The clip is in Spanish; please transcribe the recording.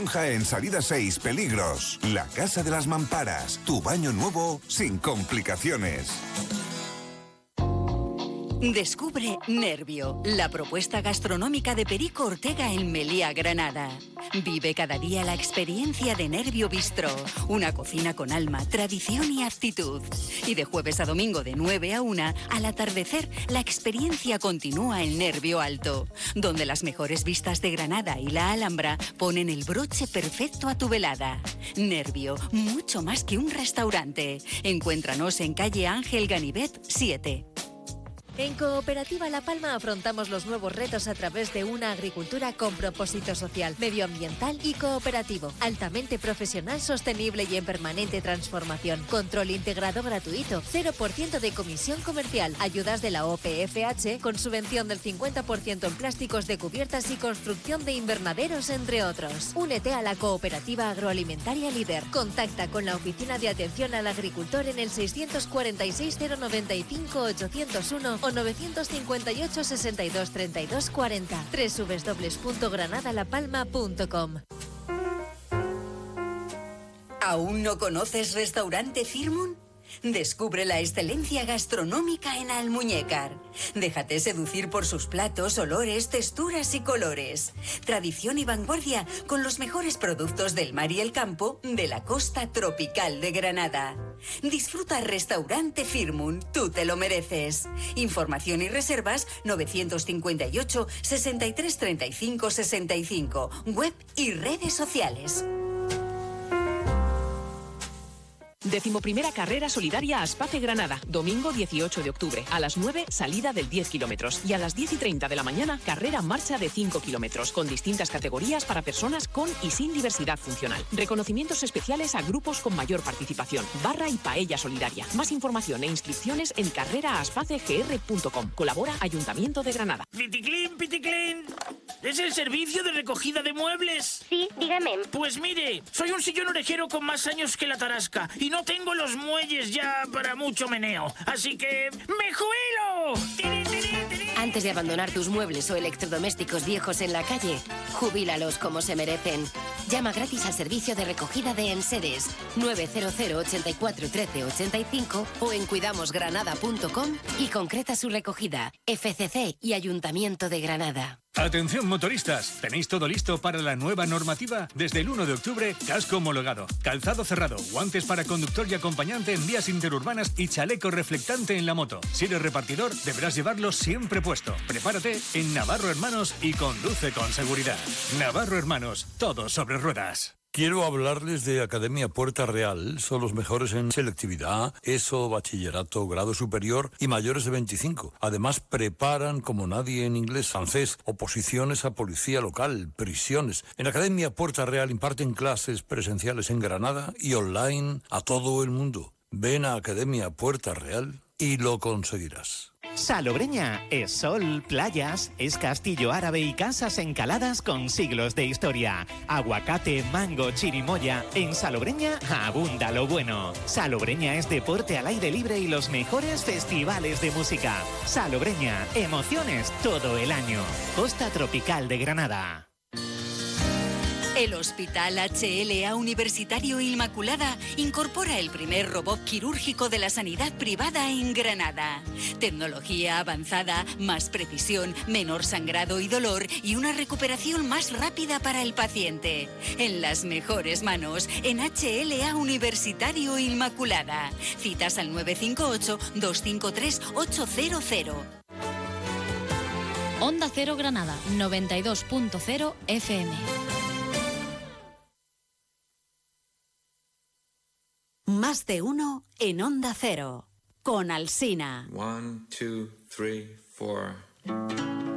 Urbanización Jaén, salida 6, Peligros. La Casa de las Mamparas, tu baño nuevo sin complicaciones. Descubre Nervio, la propuesta gastronómica de Perico Ortega en Meliá, Granada. Vive cada día la experiencia de Nervio Bistró, una cocina con alma, tradición y actitud. Y de jueves a domingo de 9 a 1, al atardecer, la experiencia continúa en Nervio Alto, donde las mejores vistas de Granada y la Alhambra ponen el broche perfecto a tu velada. Nervio, mucho más que un restaurante. Encuéntranos en calle Ángel Ganivet 7. En Cooperativa La Palma afrontamos los nuevos retos a través de una agricultura con propósito social, medioambiental y cooperativo, altamente profesional, sostenible y en permanente transformación. Control integrado gratuito, 0% de comisión comercial, ayudas de la OPFH con subvención del 50% en plásticos de cubiertas y construcción de invernaderos, entre otros. Únete a la Cooperativa Agroalimentaria Líder. Contacta con la Oficina de Atención al Agricultor en el 646 095 801 o 958 62 32 40. www.granadalapalma.com. ¿Aún no conoces Restaurante Firmun? Descubre la excelencia gastronómica en Almuñécar. Déjate seducir por sus platos, olores, texturas y colores. Tradición y vanguardia con los mejores productos del mar y el campo de la costa tropical de Granada. Disfruta Restaurante Firmun, tú te lo mereces. Información y reservas 958 63 35 65. Web y redes sociales. 11ª Carrera Solidaria Aspace Granada, domingo 18 de octubre. A las 9, salida del 10 kilómetros. Y a las 10:30 de la mañana, carrera marcha de 5 kilómetros, con distintas categorías para personas con y sin diversidad funcional. Reconocimientos especiales a grupos con mayor participación. Barra y paella solidaria. Más información e inscripciones en carreraAspacegr.com. Colabora Ayuntamiento de Granada. Piticlin, Piticlin. ¿Es el servicio de recogida de muebles? Sí, dígame. Pues mire, soy un sillón orejero con más años que la tarasca y no tengo los muelles ya para mucho meneo. Así que ¡me jubilo! Antes de abandonar tus muebles o electrodomésticos viejos en la calle, jubílalos como se merecen. Llama gratis al servicio de recogida de enseres 900 84 13 85 o en cuidamosgranada.com y concreta su recogida. FCC y Ayuntamiento de Granada. Atención motoristas, ¿tenéis todo listo para la nueva normativa? Desde el 1 de octubre, casco homologado, calzado cerrado, guantes para conductor y acompañante en vías interurbanas y chaleco reflectante en la moto. Si eres repartidor, deberás llevarlo siempre puesto. Prepárate en Navarro Hermanos y conduce con seguridad. Navarro Hermanos, todo sobre ruedas. Quiero hablarles de Academia Puerta Real. Son los mejores en selectividad, ESO, bachillerato, grado superior y mayores de 25. Además, preparan como nadie en inglés, francés, oposiciones a policía local, prisiones. En Academia Puerta Real imparten clases presenciales en Granada y online a todo el mundo. Ven a Academia Puerta Real y lo conseguirás. Salobreña es sol, playas, es castillo árabe y casas encaladas con siglos de historia. Aguacate, mango, chirimoya. En Salobreña abunda lo bueno. Salobreña es deporte al aire libre y los mejores festivales de música. Salobreña, emociones todo el año. Costa Tropical de Granada. El Hospital HLA Universitario Inmaculada incorpora el primer robot quirúrgico de la sanidad privada en Granada. Tecnología avanzada, más precisión, menor sangrado y dolor y una recuperación más rápida para el paciente. En las mejores manos, en HLA Universitario Inmaculada. Citas al 958-253-800. Onda Cero Granada, 92.0 FM. Más de uno en Onda Cero, con Alsina. 1, 2, 3, 4.